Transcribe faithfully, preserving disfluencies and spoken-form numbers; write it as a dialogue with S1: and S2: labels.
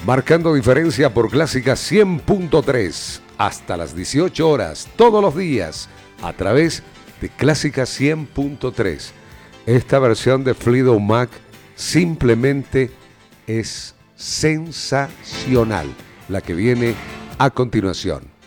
S1: Marcando diferencia por Clásica cien punto tres. Hasta las dieciocho horas, todos los días, a través de Clásica cien punto tres. Esta versión de Fleetwood Mac simplemente es sensacional, la que viene a continuación.